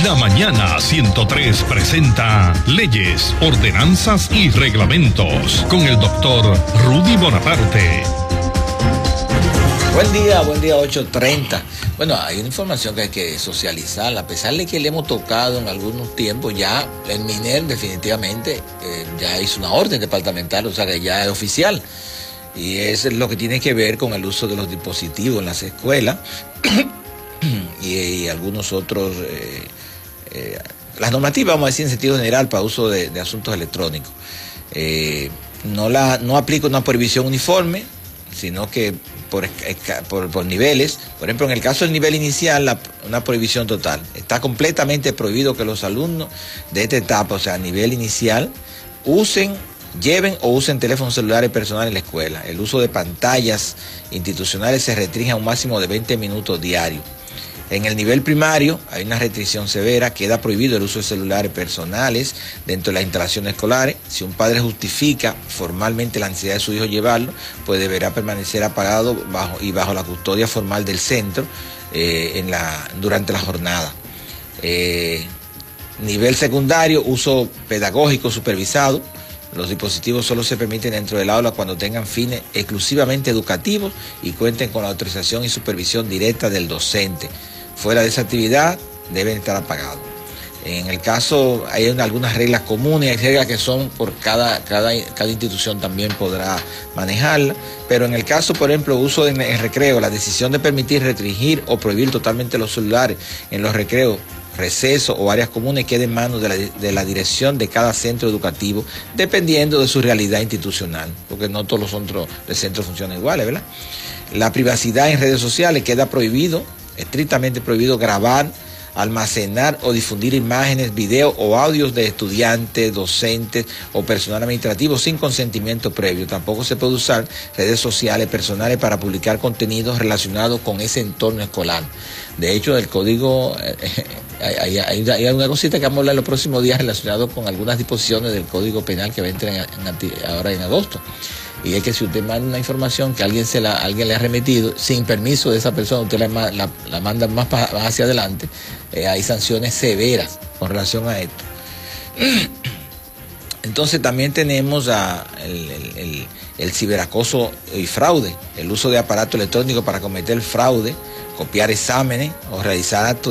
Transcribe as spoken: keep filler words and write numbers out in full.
La Mañana ciento tres presenta Leyes, Ordenanzas y Reglamentos con el doctor Rudy Bonaparte. Buen día, buen día, ocho treinta. Bueno, hay una información que hay que socializar. A pesar de que le hemos tocado en algunos tiempos, ya el MINER definitivamente eh, ya hizo una orden departamental, o sea que ya es oficial. Y es lo que tiene que ver con el uso de los dispositivos en las escuelas y, y algunos otros, eh, eh, las normativas, vamos a decir en sentido general, para uso de, de asuntos electrónicos. Eh, no, la, no aplica una prohibición uniforme, sino que por, por, por niveles. Por ejemplo, en el caso del nivel inicial, la, una prohibición total. Está completamente prohibido que los alumnos de esta etapa, o sea, a nivel inicial, usen, lleven o usen teléfonos celulares personales en la escuela. El uso de pantallas institucionales se restringe a un máximo de veinte minutos diarios. En el nivel primario hay una restricción severa, queda prohibido el uso de celulares personales dentro de las instalaciones escolares. Si un padre justifica formalmente la necesidad de su hijo llevarlo, pues deberá permanecer apagado bajo, y bajo la custodia formal del centro eh, en la, durante la jornada. Eh, nivel secundario, uso pedagógico supervisado. Los dispositivos solo se permiten dentro del aula cuando tengan fines exclusivamente educativos y cuenten con la autorización y supervisión directa del docente. Fuera de esa actividad deben estar apagados. En el caso, hay algunas reglas comunes, hay reglas que son por cada, cada, cada institución también podrá manejarla, pero en el caso, por ejemplo, uso en el recreo, la decisión de permitir, restringir o prohibir totalmente los celulares en los recreos, recesos o áreas comunes queda en manos de la, de la dirección de cada centro educativo, dependiendo de su realidad institucional, porque no todos los centros de centro funcionan iguales, ¿verdad? La privacidad en redes sociales queda prohibido, estrictamente prohibido grabar, almacenar o difundir imágenes, videos o audios de estudiantes, docentes o personal administrativo sin consentimiento previo. Tampoco se puede usar redes sociales personales para publicar contenidos relacionados con ese entorno escolar. De hecho, el código, eh, hay, hay, hay una cosita que vamos a hablar en los próximos días relacionado con algunas disposiciones del Código Penal que va a entrar en, en, ahora en agosto. Y es que si usted manda una información que alguien se la alguien le ha remitido sin permiso de esa persona, usted la, la, la manda más, para, más hacia adelante, eh, hay sanciones severas con relación a esto. Entonces también tenemos a el, el, el, el ciberacoso y fraude, el uso de aparatos electrónicos para cometer fraude, copiar exámenes o realizar actos